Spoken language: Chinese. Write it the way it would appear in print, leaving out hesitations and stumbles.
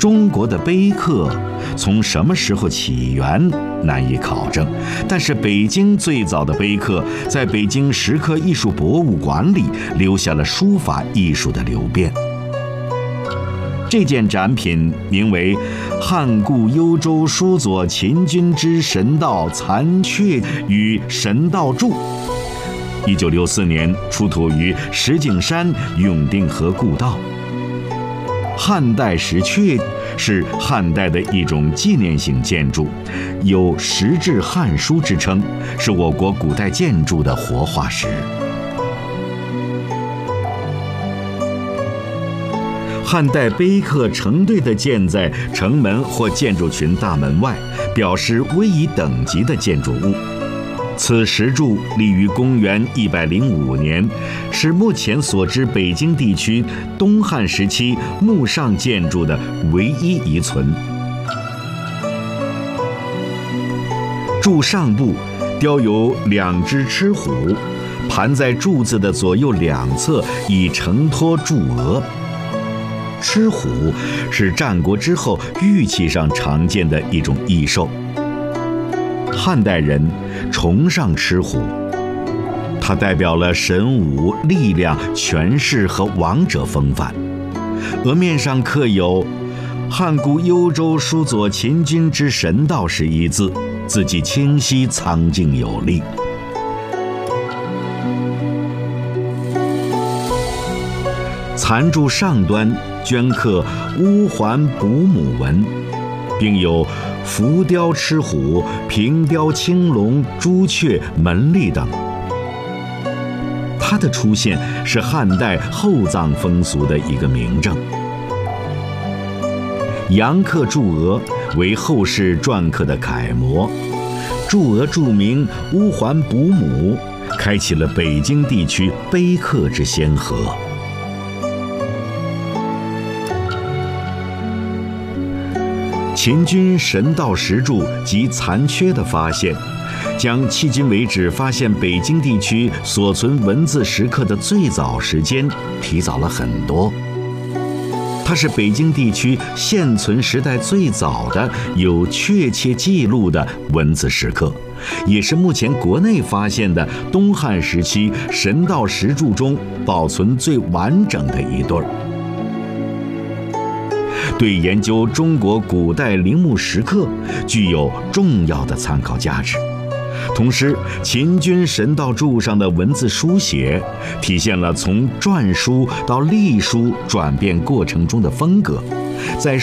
中国的碑刻从什么时候起源难以考证，但是北京最早的碑刻在北京石刻艺术博物馆里留下了书法艺术的流变。这件展品名为《汉故幽州书左秦君之神道残阙与神道注》，1964年出土于石景山永定河故道。汉代石阙是汉代的一种纪念性建筑，有石质汉书之称，是我国古代建筑的活化石。汉代碑刻成对地建在城门或建筑群大门外，表示威仪等级的建筑物。此石柱立于公元105年，是目前所知北京地区东汉时期墓上建筑的唯一遗存。柱上部雕有2只赤虎，盘在柱子的左右两侧，以承托柱额。赤虎是战国之后玉器上常见的一种异兽。汉代人崇尚赤虎，它代表了神武、力量、权势和王者风范。额面上刻有“汉故幽州书左秦君之神道”11字，字迹清晰，苍劲有力。残柱上端镌刻乌环补母纹，并有浮雕赤虎、平雕青龙、朱雀、门吏等。它的出现是汉代厚葬风俗的一个明证。阳刻柱额为后世篆刻的楷模，柱额注明乌环补母，开启了北京地区碑刻之先河。秦君神道石柱及残缺的发现，将迄今为止发现北京地区所存文字石刻的最早时间提早了很多。它是北京地区现存时代最早的有确切记录的文字石刻，也是目前国内发现的东汉时期神道石柱中保存最完整的一对儿。对研究中国古代陵墓石刻具有重要的参考价值。同时，秦君神道柱上的文字书写，体现了从篆书到隶书转变过程中的风格，在